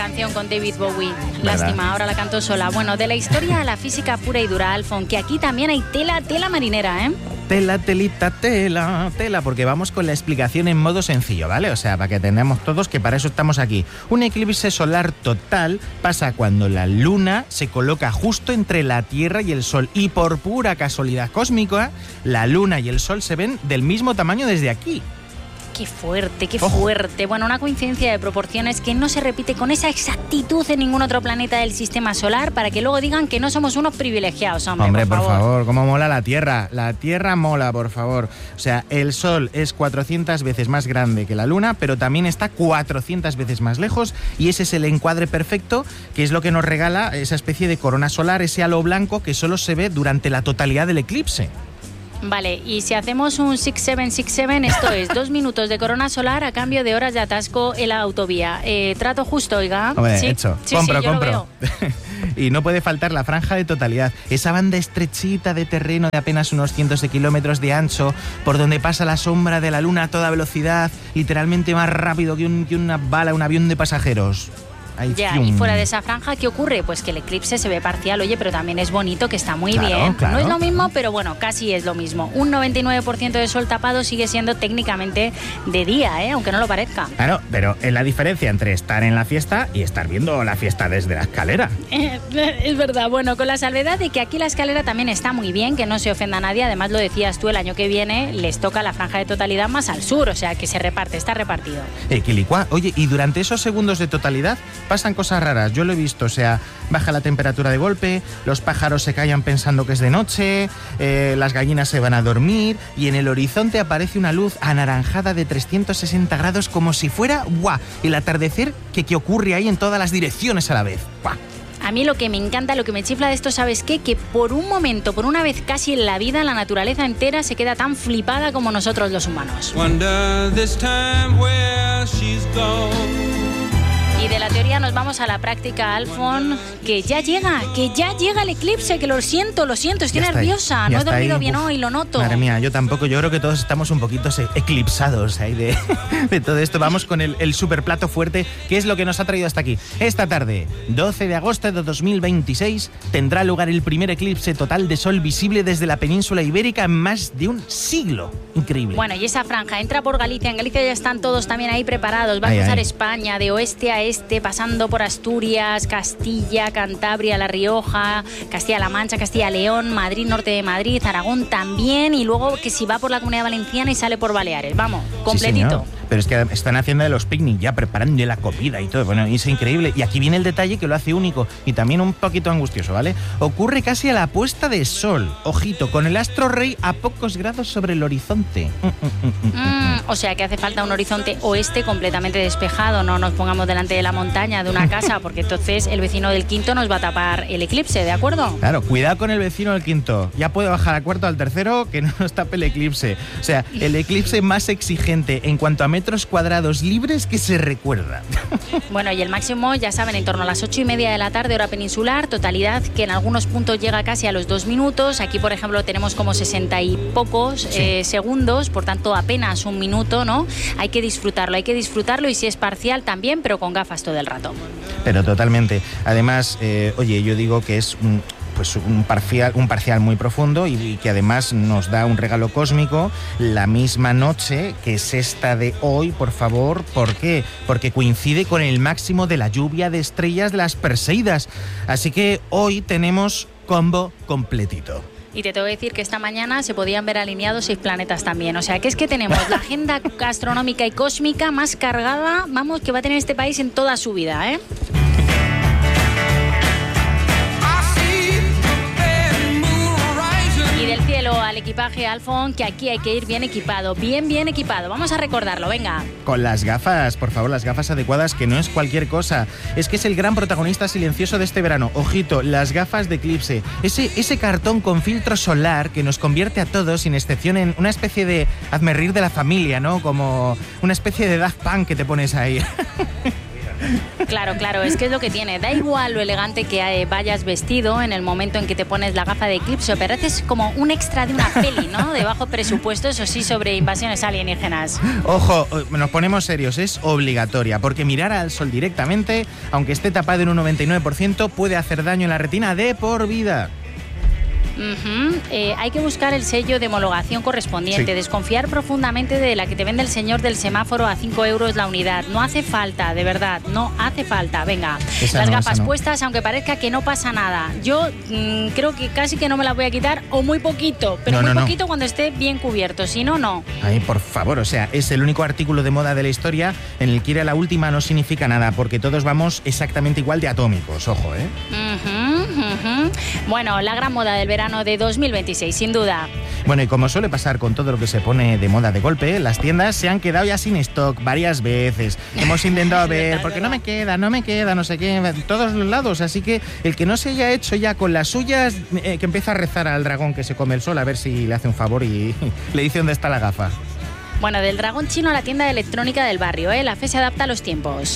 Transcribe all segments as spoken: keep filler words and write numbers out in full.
canción con David Bowie. Lástima, ahora la canto sola. Bueno, de la historia a la física pura y dura, Alfon, que aquí también hay tela, tela marinera, ¿eh? Tela, telita, tela, tela, porque vamos con la explicación en modo sencillo, ¿vale? O sea, para que entendamos todos que para eso estamos aquí. Un eclipse solar total pasa cuando la luna se coloca justo entre la Tierra y el Sol y por pura casualidad cósmica, la luna y el Sol se ven del mismo tamaño desde aquí. Qué fuerte, qué oh. fuerte. Bueno, una coincidencia de proporciones que no se repite con esa exactitud en ningún otro planeta del sistema solar para que luego digan que no somos unos privilegiados, hombre. Hombre, por, por favor. favor, cómo mola la Tierra. La Tierra mola, por favor. O sea, el Sol es cuatrocientas veces más grande que la Luna, pero también está cuatrocientas veces más lejos y ese es el encuadre perfecto, que es lo que nos regala esa especie de corona solar, ese halo blanco que solo se ve durante la totalidad del eclipse. Vale, y si hacemos un seis siete seis siete, esto es dos minutos de corona solar a cambio de horas de atasco en la autovía. Eh, trato justo, oiga. Hombre, sí, hecho. Sí, compro, sí, yo compro. Lo veo. Y no puede faltar la franja de totalidad, esa banda estrechita de terreno de apenas unos cientos de kilómetros de ancho, por donde pasa la sombra de la luna a toda velocidad, literalmente más rápido que, un, que una bala, un avión de pasajeros. Ahí, ya, fium. Y fuera de esa franja, ¿qué ocurre? Pues que el eclipse se ve parcial, oye, pero también es bonito, que está muy claro, bien. Claro. No es lo mismo, pero bueno, casi es lo mismo. Un noventa y nueve por ciento de sol tapado sigue siendo técnicamente de día, ¿eh? Aunque no lo parezca. Claro, pero es la diferencia entre estar en la fiesta y estar viendo la fiesta desde la escalera. Es verdad, bueno, con la salvedad de que aquí la escalera también está muy bien, que no se ofenda a nadie. Además, lo decías tú, el año que viene les toca la franja de totalidad más al sur, o sea que se reparte, está repartido. Eh, Quilicua, oye, y durante esos segundos de totalidad pasan cosas raras. Yo lo he visto, o sea, baja la temperatura de golpe, los pájaros se callan pensando que es de noche, eh, las gallinas se van a dormir y en el horizonte aparece una luz anaranjada de trescientos sesenta grados como si fuera, ¡guau!, el atardecer que, que ocurre ahí en todas las direcciones a la vez. ¡Guau! A mí lo que me encanta, lo que me chifla de esto, ¿sabes qué? Que por un momento, por una vez casi en la vida, la naturaleza entera se queda tan flipada como nosotros los humanos. Y de la teoría nos vamos a la práctica, Alfon, que ya llega, que ya llega el eclipse, que lo siento, lo siento, estoy nerviosa, no he dormido bien hoy, lo noto. Madre mía, yo tampoco, yo creo que todos estamos un poquito eclipsados ahí de, de todo esto. Vamos con el, el super plato fuerte, que es lo que nos ha traído hasta aquí. Esta tarde, doce de agosto de dos mil veintiséis, tendrá lugar el primer eclipse total de sol visible desde la península ibérica en más de un siglo. Increíble. Bueno, y esa franja entra por Galicia, en Galicia ya están todos también ahí preparados, va a ay, cruzar ay. España de oeste a este, pasando por Asturias, Castilla, Cantabria, La Rioja, Castilla-La Mancha, Castilla-León, Madrid, norte de Madrid, Aragón también, y luego que si va por la Comunidad Valenciana y sale por Baleares, vamos, completito. Sí, pero es que están haciendo de los picnic ya, preparando la comida y todo, bueno, y es increíble. Y aquí viene el detalle que lo hace único y también un poquito angustioso, ¿vale? Ocurre casi a la puesta de sol, ojito, con el astro rey a pocos grados sobre el horizonte. Mm, mm, mm, mm, o sea que hace falta un horizonte oeste completamente despejado, no nos pongamos delante de la montaña de una casa, porque entonces el vecino del quinto nos va a tapar el eclipse, ¿de acuerdo? Claro, cuidado con el vecino del quinto, ya puede bajar a cuarto al tercero que no nos tape el eclipse. O sea, el eclipse más exigente en cuanto a metros cuadrados libres que se recuerda. Bueno, y el máximo, ya saben, en torno a las ocho y media de la tarde, hora peninsular, totalidad que en algunos puntos llega casi a los dos minutos. Aquí, por ejemplo, tenemos como sesenta y pocos sí. eh, segundos, por tanto, apenas un minuto, ¿no? Hay que disfrutarlo, hay que disfrutarlo y si es parcial también, pero con gafas todo el rato. Pero totalmente. Además, eh, oye, yo digo que es un... pues un parcial, un parcial muy profundo y, y que además nos da un regalo cósmico la misma noche que es esta de hoy, por favor. ¿Por qué? Porque coincide con el máximo de la lluvia de estrellas de las Perseidas. Así que hoy tenemos combo completito. Y te tengo que decir que esta mañana se podían ver alineados seis planetas también. O sea, que es que tenemos la agenda astronómica y cósmica más cargada, vamos, que va a tener este país en toda su vida, ¿eh? Y del cielo al equipaje, Alfon, que aquí hay que ir bien equipado, bien, bien equipado. Vamos a recordarlo, venga. Con las gafas, por favor, las gafas adecuadas, que no es cualquier cosa. Es que es el gran protagonista silencioso de este verano. Ojito, las gafas de eclipse. Ese, ese cartón con filtro solar que nos convierte a todos, sin excepción, en una especie de hazme reír de la familia, ¿no? Como una especie de Daft Punk que te pones ahí. Claro, claro, es que es lo que tiene. Da igual lo elegante que vayas vestido en el momento en que te pones la gafa de eclipse, pero es como un extra de una peli, ¿no? De bajo presupuesto, eso sí, sobre invasiones alienígenas. Ojo, nos ponemos serios, es obligatoria, porque mirar al sol directamente, aunque esté tapado en un noventa y nueve por ciento, puede hacer daño en la retina de por vida. Uh-huh. eh, hay que buscar el sello de homologación correspondiente, sí. Desconfiar profundamente de la que te vende el señor del semáforo a cinco euros la unidad. No hace falta, de verdad, no hace falta. Venga, esa las no, gafas no. puestas, aunque parezca que no pasa nada. Yo mmm, creo que casi que no me las voy a quitar, o muy poquito, pero no, muy no, poquito no. cuando esté bien cubierto, si no, no. Ay, por favor, o sea, es el único artículo de moda de la historia en el que ir a la última no significa nada, porque todos vamos exactamente igual de atómicos, ojo, ¿eh? Uh-huh, uh-huh. Bueno, la gran moda del verano de dos mil veintiséis, sin duda. Bueno, y como suele pasar con todo lo que se pone de moda de golpe, las tiendas se han quedado ya sin stock varias veces. Hemos intentado ver, porque no me queda, no me queda, no sé qué, de todos los lados. Así que el que no se haya hecho ya con las suyas, eh, que empieza a rezar al dragón que se come el sol, a ver si le hace un favor y le dice dónde está la gafa. Bueno, del dragón chino a la tienda de electrónica del barrio, ¿eh? La fe se adapta a los tiempos.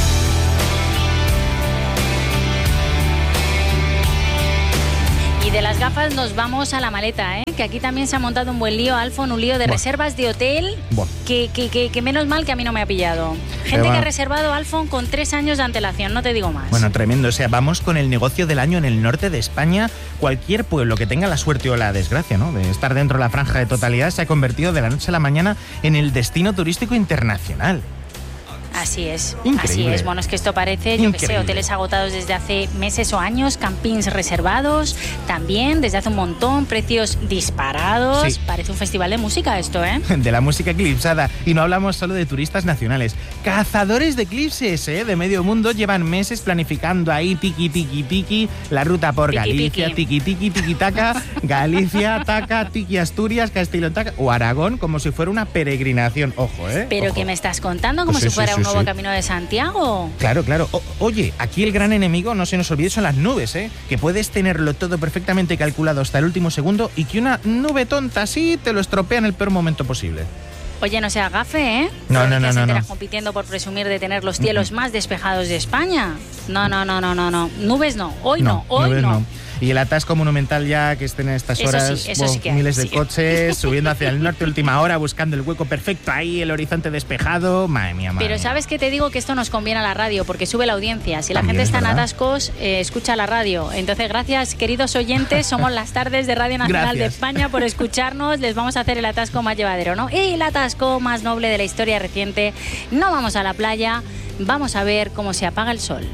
Y de las gafas nos vamos a la maleta, ¿eh? Que aquí también se ha montado un buen lío, Alfon, un lío de Buah. reservas de hotel que, que, que, que menos mal que a mí no me ha pillado. Gente bueno. que ha reservado, Alfon, con tres años de antelación, no te digo más. Bueno, tremendo, o sea, vamos con el negocio del año en el norte de España. Cualquier pueblo que tenga la suerte o la desgracia, ¿no?, de estar dentro de la franja de totalidad se ha convertido de la noche a la mañana en el destino turístico internacional. Así es, Increíble. así es. Bueno, es que esto parece, yo que sé, hoteles agotados desde hace meses o años, campings reservados también desde hace un montón, precios disparados. Sí. Parece un festival de música esto, ¿eh? De la música eclipsada. Y no hablamos solo de turistas nacionales. Cazadores de eclipses, ¿eh?, de medio mundo llevan meses planificando ahí tiki tiki tiki la ruta por tiki, Galicia, tiki tiki tiki taca, Galicia, taca, tiki Asturias, Castilla taca o Aragón, como si fuera una peregrinación. Ojo, ¿eh? Pero Ojo. ¿qué me estás contando? Como pues si sí, fuera sí, un nuevo sí. camino de Santiago. Claro, claro. O, oye, aquí el gran enemigo, no se nos olvide, son las nubes, ¿eh? Que puedes tenerlo todo perfectamente calculado hasta el último segundo y que una nube tonta así te lo estropea en el peor momento posible. Oye, no sea gafe, ¿eh? No, no, no, no, no. compitiendo por presumir de tener los cielos uh-huh. más despejados de España. No, no, no, no, no, no. Nubes no. Hoy no, no hoy no. no. Y el atasco monumental ya que estén en estas eso horas, sí, eso oh, sí que miles hay, de sí. coches subiendo hacia el norte, última hora, buscando el hueco perfecto ahí, el horizonte despejado. Madre mía, madre Pero mía. ¿sabes qué te digo? Que esto nos conviene a la radio porque sube la audiencia. Si También la gente está verdad. en atascos, eh, escucha la radio. Entonces, gracias, queridos oyentes. Somos las tardes de Radio Nacional gracias. de España por escucharnos. Les vamos a hacer el atasco más llevadero, ¿no? Y el atasco más noble de la historia reciente. No vamos a la playa, vamos a ver cómo se apaga el sol.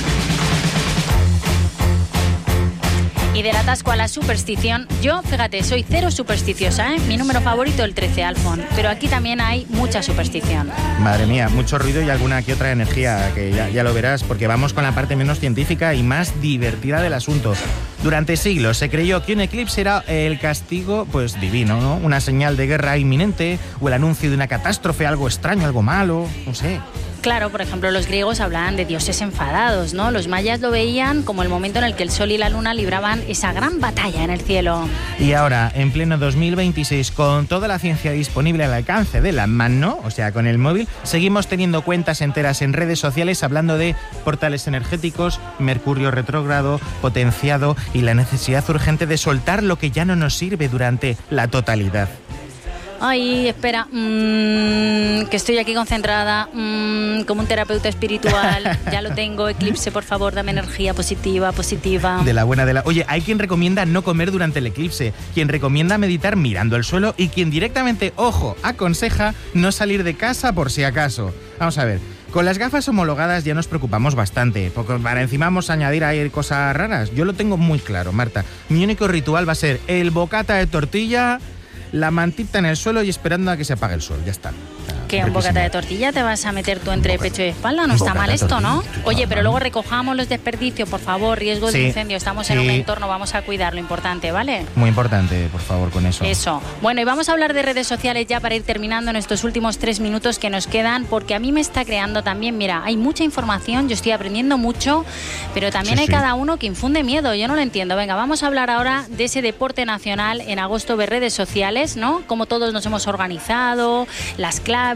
Y del atasco a la superstición, yo, fíjate, soy cero supersticiosa, ¿eh? Mi número favorito, el trece, Alfon. Pero aquí también hay mucha superstición. Madre mía, mucho ruido y alguna que otra energía, que ya, ya lo verás, porque vamos con la parte menos científica y más divertida del asunto. Durante siglos se creyó que un eclipse era el castigo, pues, divino, ¿no? Una señal de guerra inminente o el anuncio de una catástrofe, algo extraño, algo malo, no sé. Claro, por ejemplo, los griegos hablaban de dioses enfadados, ¿no? Los mayas lo veían como el momento en el que el sol y la luna libraban esa gran batalla en el cielo. Y ahora, en pleno dos mil veintiséis, con toda la ciencia disponible al alcance de la mano, o sea, con el móvil, seguimos teniendo cuentas enteras en redes sociales hablando de portales energéticos, Mercurio retrógrado, potenciado y la necesidad urgente de soltar lo que ya no nos sirve durante la totalidad. Ay, espera, mmm, que estoy aquí concentrada, mmm, como un terapeuta espiritual. Ya lo tengo, eclipse, por favor, dame energía positiva, positiva. De la buena, de la... Oye, hay quien recomienda no comer durante el eclipse, quien recomienda meditar mirando el suelo y quien directamente, ojo, aconseja no salir de casa por si acaso. Vamos a ver. Con las gafas homologadas ya nos preocupamos bastante, porque para encima vamos a añadir ahí cosas raras. Yo lo tengo muy claro, Marta. Mi único ritual va a ser el bocata de tortilla, la mantita en el suelo y esperando a que se apague el sol. Ya está. ¿Qué, un bocata de tortilla te vas a meter tú entre pecho y espalda? No está mal esto, ¿no? Oye, pero luego recojamos los desperdicios, por favor, riesgo sí, de incendio. Estamos sí. en un entorno, vamos a cuidar lo importante, ¿vale? Muy importante, por favor, con eso. Eso. Bueno, y vamos a hablar de redes sociales ya para ir terminando en estos últimos tres minutos que nos quedan, porque a mí me está creando también, mira, hay mucha información, yo estoy aprendiendo mucho, pero también sí, hay sí. cada uno que infunde miedo, yo no lo entiendo. Venga, vamos a hablar ahora de ese deporte nacional en agosto de redes sociales, ¿no? Cómo todos nos hemos organizado, las claves,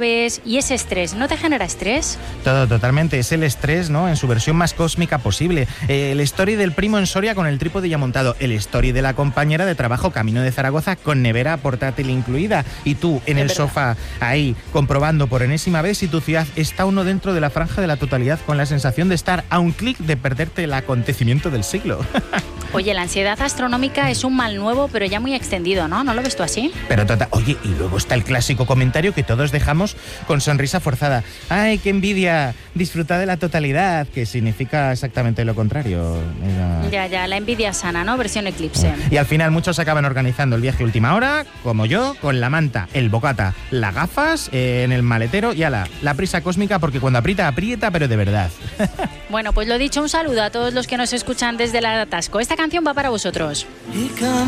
naves y ese estrés, ¿no te genera estrés? Todo, totalmente. Es el estrés, ¿no? En su versión más cósmica posible. Eh, el story del primo en Soria con el trípode ya montado. El story de la compañera de trabajo camino de Zaragoza con nevera portátil incluida. Y tú en Es el verdad. sofá ahí comprobando por enésima vez si tu ciudad está o no dentro de la franja de la totalidad, con la sensación de estar a un clic de perderte el acontecimiento del siglo. Oye, la ansiedad astronómica es un mal nuevo, pero ya muy extendido, ¿no? ¿No lo ves tú así? Pero total, oye, y luego está el clásico comentario que todos dejamos con sonrisa forzada. ¡Ay, qué envidia! Disfrutar de la totalidad, que significa exactamente lo contrario. Era... Ya, ya, la envidia sana, ¿no? Versión eclipse. Y al final muchos acaban organizando el viaje última hora, como yo, con la manta, el bocata, las gafas eh, en el maletero y ala, la prisa cósmica, porque cuando aprieta, aprieta, pero de verdad. Bueno, pues lo dicho, un saludo a todos los que nos escuchan desde el atasco. Esta canción va para vosotros.